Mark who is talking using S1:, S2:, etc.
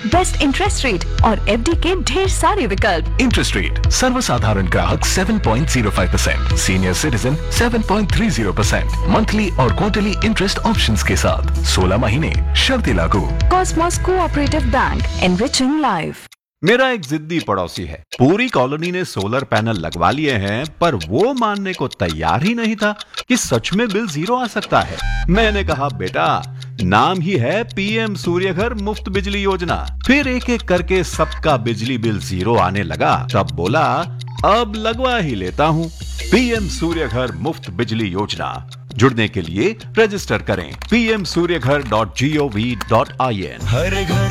S1: Best interest rate और FD के ढेर सारे विकल्प।
S2: इंटरेस्ट रेट सर्वसाधारण ग्राहक 7.05%, सीनियर सिटीजन 7.30%, मंथली और क्वार्टरली इंटरेस्ट ऑप्शंस के साथ 16 महीने, शर्तें लागू।
S1: Cosmos cooperative bank, enriching life.
S3: मेरा एक जिद्दी पड़ोसी है, पूरी कॉलोनी ने सोलर पैनल लगवा लिए हैं, पर वो मानने को तैयार ही नहीं था कि सच में बिल जीरो आ सकता है। मैंने कहा बेटा, नाम ही है पीएम सूर्यघर मुफ्त बिजली योजना। फिर एक एक करके सबका बिजली बिल जीरो आने लगा, तब बोला अब लगवा ही लेता हूँ। पीएम सूर्यघर मुफ्त बिजली योजना, जुड़ने के लिए रजिस्टर करें pmsuryaghar.gov.in।
S4: हर घर